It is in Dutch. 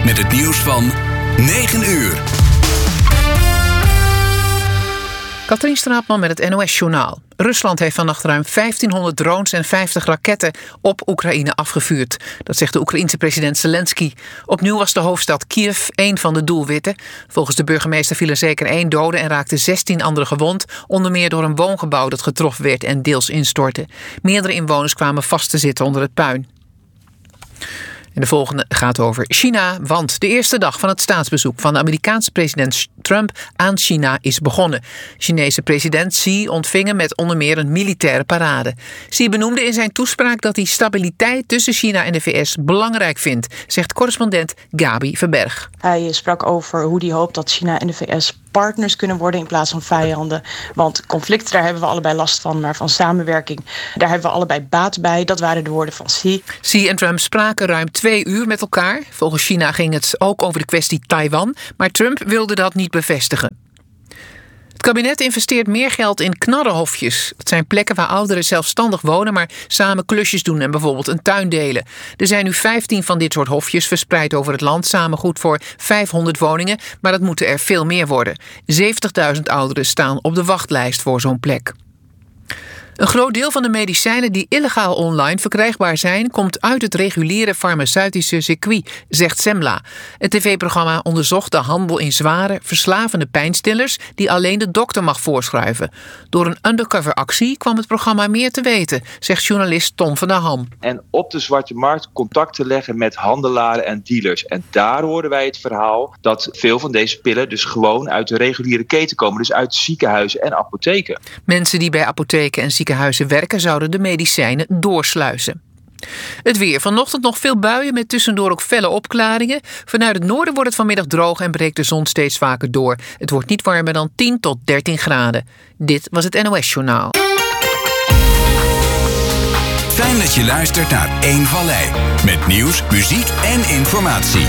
met het nieuws van 9 uur. Katrien Straatman met het NOS-journaal. Rusland heeft vannacht ruim 1500 drones en 50 raketten op Oekraïne afgevuurd. Dat zegt de Oekraïense president Zelensky. Opnieuw was de hoofdstad Kiev één van de doelwitten. Volgens de burgemeester vielen zeker 1 dode en raakten 16 anderen gewond. Onder meer door een woongebouw dat getroffen werd en deels instortte. Meerdere inwoners kwamen vast te zitten onder het puin. En de volgende gaat over China, want de eerste dag van het staatsbezoek van de Amerikaanse president Trump aan China is begonnen. Chinese president Xi ontving hem met onder meer een militaire parade. Xi benoemde in zijn toespraak dat hij stabiliteit tussen China en de VS belangrijk vindt, zegt correspondent Gabi Verberg. Hij sprak over hoe hij hoopt dat China en de VS partners kunnen worden in plaats van vijanden. Want conflicten, daar hebben we allebei last van, maar van samenwerking, daar hebben we allebei baat bij. Dat waren de woorden van Xi. Xi en Trump spraken ruim 2 uur met elkaar. Volgens China ging het ook over de kwestie Taiwan, maar Trump wilde dat niet bevestigen. Het kabinet investeert meer geld in knarrenhofjes. Het zijn plekken waar ouderen zelfstandig wonen, maar samen klusjes doen en bijvoorbeeld een tuin delen. Er zijn nu 15 van dit soort hofjes verspreid over het land, samen goed voor 500 woningen, maar dat moeten er veel meer worden. 70.000 ouderen staan op de wachtlijst voor zo'n plek. Een groot deel van de medicijnen die illegaal online verkrijgbaar zijn, komt uit het reguliere farmaceutische circuit, zegt Semla. Het tv-programma onderzocht de handel in zware, verslavende pijnstillers die alleen de dokter mag voorschrijven. Door een undercover-actie kwam het programma meer te weten, zegt journalist Tom van der Ham. En op de zwarte markt contact te leggen met handelaren en dealers. En daar hoorden wij het verhaal dat veel van deze pillen dus gewoon uit de reguliere keten komen. Dus uit ziekenhuizen en apotheken. Mensen die bij apotheken en ziekenhuizen werken zouden de medicijnen doorsluizen. Het weer. Vanochtend nog veel buien met tussendoor ook felle opklaringen. Vanuit het noorden wordt het vanmiddag droog en breekt de zon steeds vaker door. Het wordt niet warmer dan 10 tot 13 graden. Dit was het NOS-journaal. Fijn dat je luistert naar 1 Vallei. Met nieuws, muziek en informatie.